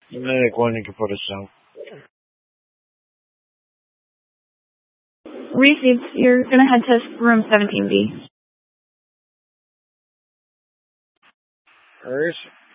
Cuando hay que put us down. Received. You're going to head to room 17B. Where is it?